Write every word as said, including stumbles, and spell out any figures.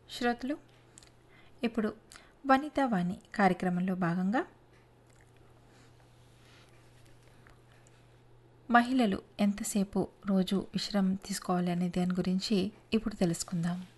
శ్రోతలు, ఇప్పుడు వనితా వాణి కార్యక్రమంలో భాగంగా మహిళలు ఎంతసేపు రోజు విశ్రామం తీసుకోవాలి అనే దాని గురించి ఇప్పుడు తెలుసుకుందాం.